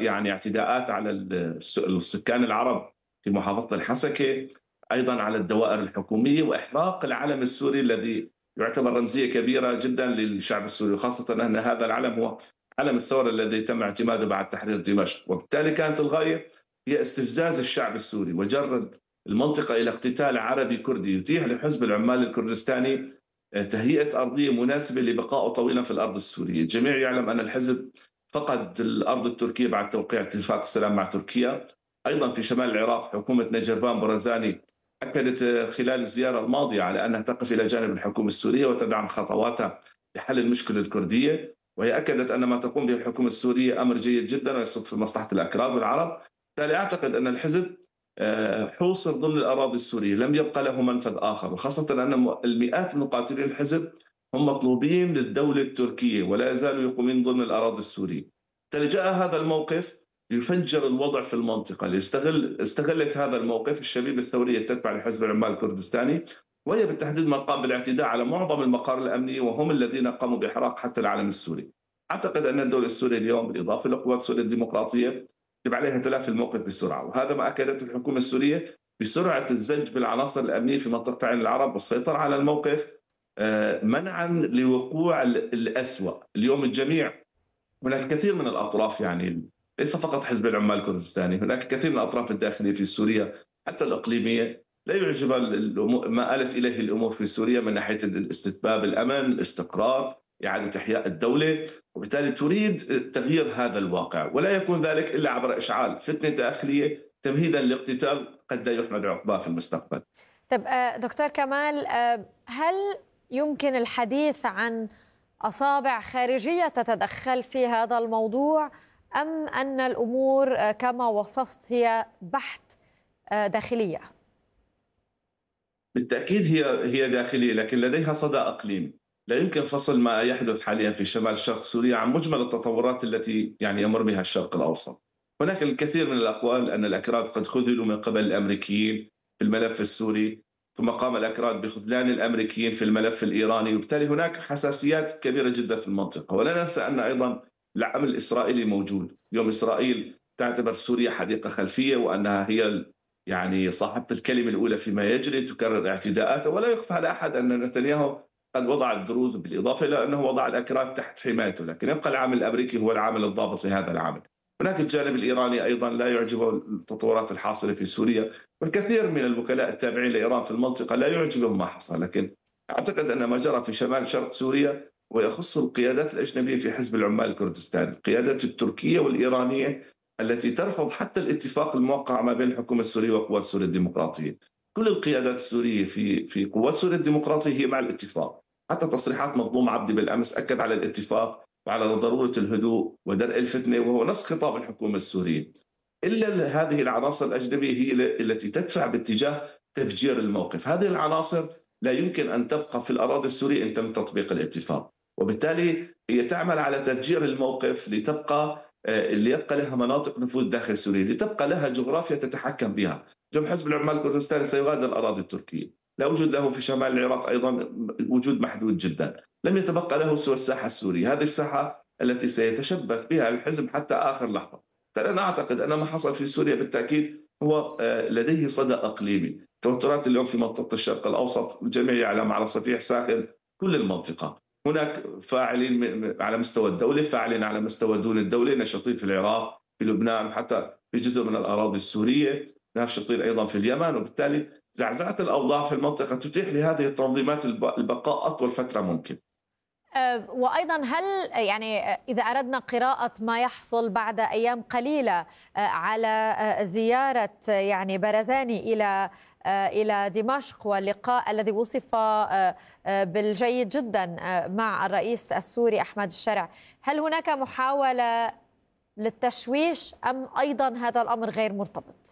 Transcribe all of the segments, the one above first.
يعني اعتداءات على السكان العرب في محافظة الحسكة، أيضا على الدوائر الحكومية، وإحراق العلم السوري الذي يعتبر رمزية كبيرة جدا للشعب السوري، وخاصة أن هذا العلم هو علم الثورة الذي تم اعتماده بعد تحرير دمشق. وبالتالي كانت الغاية هي استفزاز الشعب السوري وجر المنطقة إلى اقتتال عربي كردي يتيح لحزب العمال الكردستاني تهيئة أرضية مناسبة لبقائه طويلا في الأرض السورية. الجميع يعلم أن الحزب فقد الأرض التركية بعد توقيع اتفاق السلام مع تركيا. أيضا في شمال العراق حكومة نجربان برزاني أكدت خلال الزيارة الماضية على أنها تقف إلى جانب الحكومة السورية وتدعم خطواتها لحل المشكلة الكردية، وهي أكدت أن ما تقوم به الحكومة السورية أمر جيد جدا ويصب في مصلحة الأكراد والعرب. بالتالي أعتقد أن الحزب حوصر ضمن الأراضي السورية، لم يبقى له منفذ آخر، وخاصة أن المئات من مقاتلي الحزب هم مطلوبين للدولة التركية ولا يزالوا يقومون ضمن الأراضي السورية. بالتالي جاء هذا الموقف يفجر الوضع في المنطقة. استغلت هذا الموقف الشبيبة الثورية التتبع لحزب العمال الكردستاني، وهي بالتحديد من قام بالاعتداء على معظم المقار الأمنية، وهم الذين قاموا بإحراق حتى العلم السوري. أعتقد أن الدولة السورية اليوم بالإضافة لقوات سوريا الديمقراطية يجب عليها تلافي الموقف بسرعة، وهذا ما أكدته الحكومة السورية بسرعة الزج بالعناصر الأمنية في منطقة عين العرب والسيطرة على الموقف منعا لوقوع الأسوأ. اليوم الجميع، هناك كثير من الأطراف، يعني ليس فقط حزب العمال الكردستاني، هناك كثير من الأطراف الداخلية في سوريا حتى الإقليمية لا يعجب ما آلت إليه الأمور في سوريا من ناحية الاستتباب الأمن، الاستقرار، إعادة إحياء الدولة، وبالتالي تريد تغيير هذا الواقع، ولا يكون ذلك إلا عبر إشعال فتنة داخلية تمهيدا لاقتتال قد لا يحمد عقباه في المستقبل. طب دكتور كمال، هل يمكن الحديث عن أصابع خارجية تتدخل في هذا الموضوع، أم أن الأمور كما وصفت هي بحت داخلية؟ بالتأكيد هي داخلية، لكن لديها صدى إقليمي. لا يمكن فصل ما يحدث حاليا في شمال شرق سوريا عن مجمل التطورات التي يمر بها الشرق الأوسط. هناك الكثير من الأقوال أن الأكراد قد خذلوا من قبل الأمريكيين في الملف السوري، ثم قام الأكراد بخذلان الأمريكيين في الملف الإيراني، وبالتالي هناك حساسيات كبيرة جدا في المنطقة. ولا ننسى أن أيضا العمل الإسرائيلي موجود. اليوم إسرائيل تعتبر سوريا حديقة خلفية، وأنها هي صاحبة الكلمة الأولى فيما يجري، تكرر اعتداءاته. ولا يخفى على أحد أن نتنياهو قد وضع الدروز، بالإضافة إلى أنه وضع الأكراد تحت حمايته، لكن يبقى العامل الأمريكي هو العامل الضابط لهذا العمل. هناك الجانب الإيراني أيضا لا يعجبه التطورات الحاصلة في سوريا، والكثير من الوكلاء التابعين لإيران في المنطقة لا يعجبهم ما حصل. لكن أعتقد أن ما جرى في شمال شرق سوريا ويخص القيادات الأجنبية في حزب العمال الكردستاني، القيادات التركية والإيرانية التي ترفض حتى الاتفاق الموقع ما بين الحكومة السورية وقوات سوريا الديمقراطية. كل القيادات السورية في قوات سوريا الديمقراطية هي مع الاتفاق. حتى تصريحات مظلوم عبدي بالأمس أكد على الاتفاق وعلى ضرورة الهدوء ودرء الفتنة، وهو نفس خطاب الحكومة السورية. إلا هذه العناصر الأجنبية هي التي تدفع باتجاه تفجير الموقف. هذه العناصر لا يمكن أن تبقى في الأراضي السورية إن تم تطبيق الاتفاق، وبالتالي هي تعمل على تفجير الموقف ليبقى لها مناطق نفوذ داخل سوريا، لتبقى لها جغرافيا تتحكم بها. اليوم حزب العمال الكردستاني سيغادر الأراضي التركية، لا وجود له في شمال العراق، أيضا وجود محدود جدا. لم يتبقى له سوى الساحة السورية، هذه الساحة التي سيتشبث بها الحزب حتى آخر لحظة. أنا أعتقد أن ما حصل في سوريا بالتأكيد هو لديه صدى إقليمي. توترات اليوم في منطقة الشرق الأوسط الجميع يعلم على صفيح ساخن كل المنطقة. هناك فاعلين على مستوى الدولة، فاعلين على مستوى دون الدولة، نشطين في العراق، في لبنان، حتى في جزء من الأراضي السورية، ناشطين أيضا في اليمن. وبالتالي زعزعة الأوضاع في المنطقة تتيح لهذه التنظيمات البقاء أطول فترة ممكن. وأيضا هل إذا أردنا قراءة ما يحصل بعد أيام قليلة على زيارة برزاني إلى دمشق واللقاء الذي وصف بالجيد جدا مع الرئيس السوري أحمد الشرع، هل هناك محاولة للتشويش أم أيضا هذا الأمر غير مرتبط؟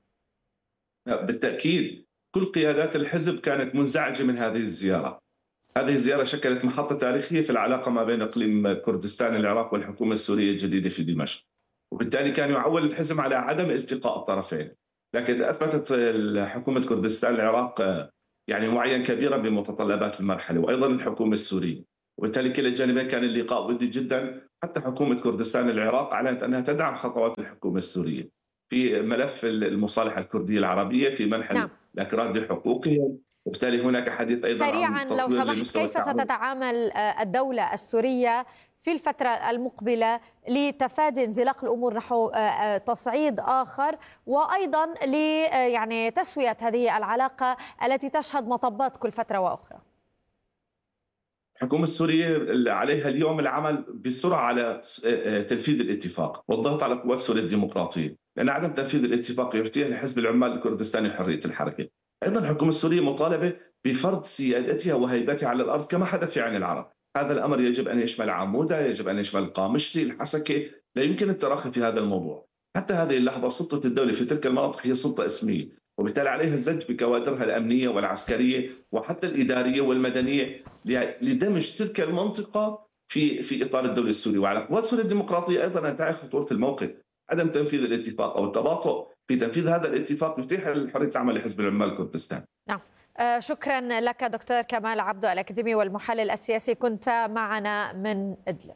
بالتأكيد كل قيادات الحزب كانت منزعجة من هذه الزيارة. هذه الزيارة شكلت محطة تاريخية في العلاقة ما بين إقليم كردستان العراق والحكومة السورية الجديدة في دمشق، وبالتالي كان يعول الحزب على عدم التقاء الطرفين. لكن أثبتت حكومة كردستان العراق وعيا كبيرا بمتطلبات المرحلة، وأيضا الحكومة السورية، وبالتالي كلا الجانبين كان اللقاء ودي جدا حتى حكومة كردستان العراق أعلنت أنها تدعم خطوات الحكومة السورية في ملف المصالحة الكردية العربية، في منح نعم. الأكراد بحقوقهم، وبالتالي هناك حديث أيضا سريعا عن لو تطوير سمحت، لمستوى كيف التعامل. ستتعامل الدولة السورية في الفترة المقبلة لتفادي انزلاق الأمور نحو تصعيد آخر، وأيضا يعني تسوية هذه العلاقة التي تشهد مطبات كل فترة وأخرى؟ الحكومة السورية عليها اليوم العمل بسرعة على تنفيذ الاتفاق والضغط على قوات سوريا الديمقراطية، لأن عدم تنفيذ الاتفاق يتيح لحزب العمال الكردستاني حرية الحركة. أيضا الحكومة السورية مطالبة بفرض سيادتها وهيبتها على الأرض كما حدث في عين العرب. هذا الأمر يجب أن يشمل عمودة، يجب أن يشمل القامشلي، الحسكة. لا يمكن التراخي في هذا الموضوع. حتى هذه اللحظة سلطة الدولة في تلك المناطق هي سلطة اسمية، وبالتالي عليها الزج بكوادرها الأمنية والعسكرية وحتى الإدارية والمدنية لدمج تلك المنطقة في إطار الدولة السورية. وعلى قوات سوريا الديمقراطية أيضا أن تعرف خطورة الموقف. عدم تنفيذ الاتفاق أو التباطؤ في تنفيذ هذا الاتفاق يتيح حرية العمل لحزب العمال كردستان. نعم. شكرا لك دكتور كمال عبدو الأكاديمي والمحلل السياسي، كنت معنا من إدلب.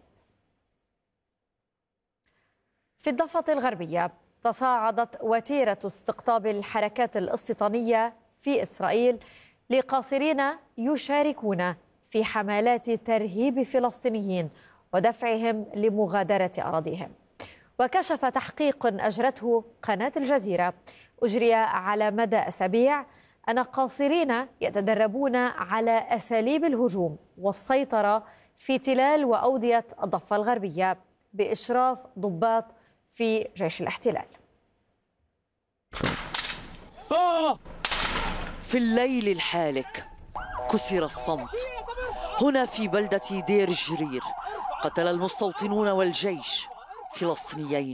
في الضفة الغربية تصاعدت وتيرة استقطاب الحركات الاستيطانية في إسرائيل لقاصرين يشاركون في حملات ترهيب فلسطينيين ودفعهم لمغادرة أراضيهم. وكشف تحقيق أجرته قناة الجزيرة أجري على مدى أسابيع أن قاصرين يتدربون على أساليب الهجوم والسيطرة في تلال وأودية الضفة الغربية بإشراف ضباط في جيش الاحتلال. في الليل الحالك كسر الصمت هنا في بلدة دير الجرير. قتل المستوطنون والجيش فلسطينيين.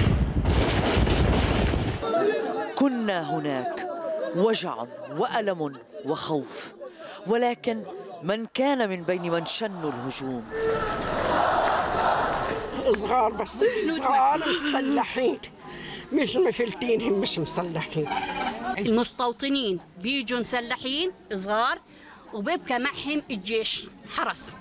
كنا هناك، وجع وألم وخوف، ولكن من كان من بين من شنوا الهجوم؟ صغار، بس صغار مسلحين، مش مفلتين، هم مش مسلحين. المستوطنين بيجوا مسلحين صغار وبيبقى معهم الجيش حرس.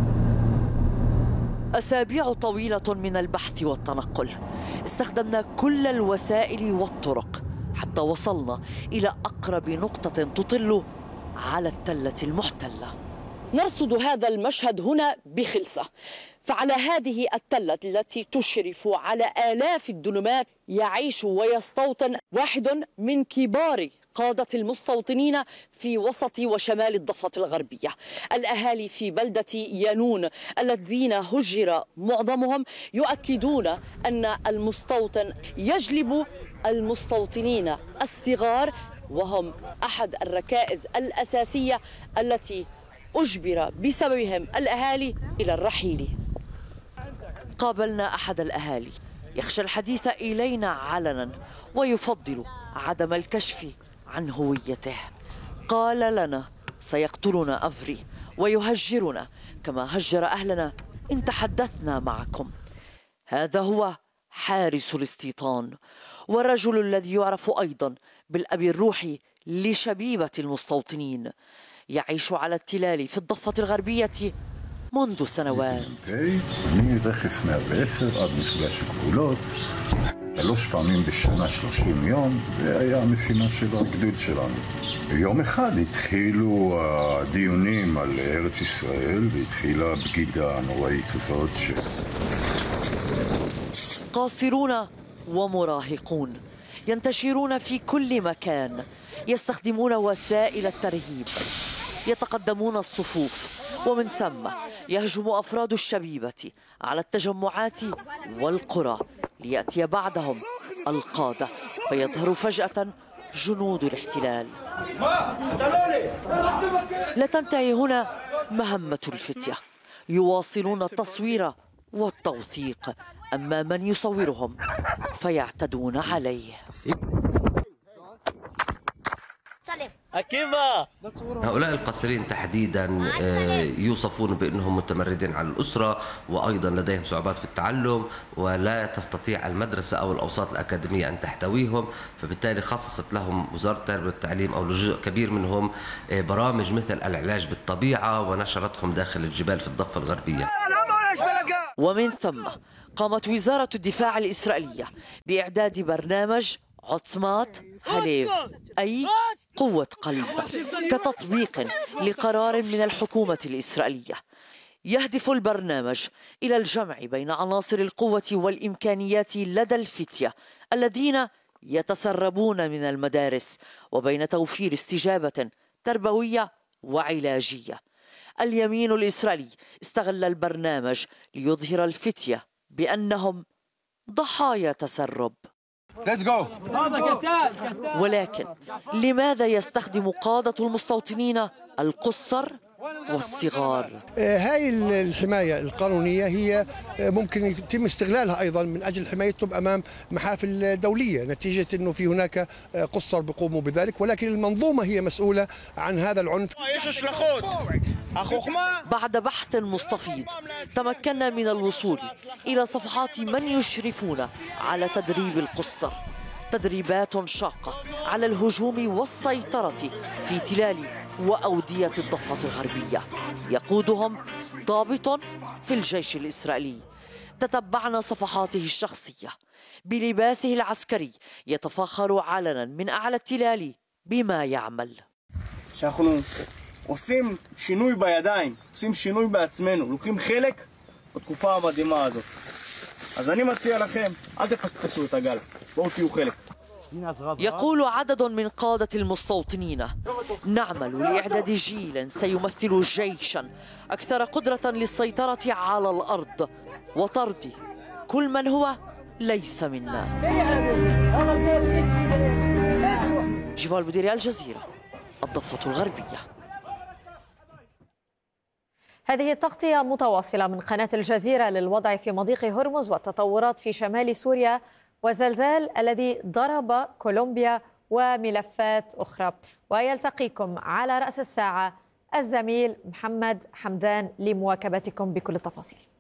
أسابيع طويلة من البحث والتنقل، استخدمنا كل الوسائل والطرق حتى وصلنا إلى أقرب نقطة تطل على التلة المحتلة. نرصد هذا المشهد هنا بخلصة، فعلى هذه التلة التي تشرف على آلاف الدنمات يعيش ويستوطن واحد من كبار قادة المستوطنين في وسط وشمال الضفة الغربية. الأهالي في بلدة يانون الذين هجر معظمهم يؤكدون أن المستوطن يجلب المستوطنين الصغار، وهم أحد الركائز الأساسية التي أجبر بسببهم الأهالي إلى الرحيل. قابلنا أحد الأهالي يخشى الحديث إلينا علنا ويفضل عدم الكشف عن هويته. قال لنا سيقتلنا أفري ويهجرنا كما هجر أهلنا إن تحدثنا معكم. هذا هو حارس الاستيطان، والرجل الذي يعرف أيضا بالأب الروحي لشبيبة المستوطنين، يعيش على التلال في الضفة الغربية منذ سنوات. אני רכס 110 עד מפגש גבולות, 3 פעמים בשנה 30 יום, זה היה המשימה של הגדוד שלנו. יום אחד התחילו הדיונים על ארץ ישראל, והתחילה הבגידה הנוראית הזאת قاصرون ومراهقون ينتشرون في كل مكان، يستخدمون وسائل الترهيب، يتقدمون الصفوف، ومن ثم يهجم أفراد الشبيبة على التجمعات والقرى ليأتي بعدهم القادة، فيظهر فجأة جنود الاحتلال. لا تنتهي هنا مهمة الفتية، يواصلون التصوير والتوثيق، أما من يصورهم فيعتدون عليه. هؤلاء القاصرين تحديدا يوصفون بأنهم متمردين على الأسرة، وأيضا لديهم صعوبات في التعلم، ولا تستطيع المدرسة أو الأوساط الأكاديمية أن تحتويهم، فبالتالي خصصت لهم وزارة التربية والتعليم أو لجزء كبير منهم برامج مثل العلاج بالطبيعة، ونشرتهم داخل الجبال في الضفة الغربية. ومن ثم قامت وزارة الدفاع الإسرائيلية بإعداد برنامج عוצמת הלב، أي قوة قلب، كتطبيق لقرار من الحكومة الإسرائيلية. يهدف البرنامج إلى الجمع بين عناصر القوة والإمكانيات لدى الفتية الذين يتسربون من المدارس، وبين توفير استجابة تربوية وعلاجية. اليمين الإسرائيلي استغل البرنامج ليظهر الفتية بأنهم ضحايا تسرب. ولكن لماذا يستخدم قادة المستوطنين القُصّر والصغار؟ هاي الحماية القانونية هي ممكن يتم استغلالها أيضا من أجل حمايتهم أمام محافل دولية، نتيجة أنه في هناك قُصّر بيقوموا بذلك، ولكن المنظومة هي مسؤولة عن هذا العنف. بعد بحث مستفيض تمكنا من الوصول إلى صفحات من يشرفون على تدريب القُصّر، تدريبات شاقة على الهجوم والسيطرة في تلال وأودية الضفة الغربية، يقودهم ضابط في الجيش الإسرائيلي. تتبعنا صفحاته الشخصية بلباسه العسكري، يتفاخر علنا من أعلى التلال بما يعمل. שאנחנו עושים שינוי בידיים, עושים שינוי בעצמנו, לוקחים חלק בתקופה המדהימה הזאת. אז אני מציע לכם, אל תפספסו את הגל, בואו תהיו חלק. يقول عدد من قادة المستوطنين: نعمل لإعداد جيل سيمثل جيشا أكثر قدرة للسيطرة على الأرض وطرد كل من هو ليس منا. جيفال بوديري، الجزيرة، الضفة الغربية. هذه التغطية متواصلة من قناة الجزيرة للوضع في مضيق هرمز والتطورات في شمال سوريا والزلزال الذي ضرب كولومبيا وملفات أخرى. ويلتقيكم على رأس الساعة الزميل محمد حمدان لمواكبتكم بكل التفاصيل.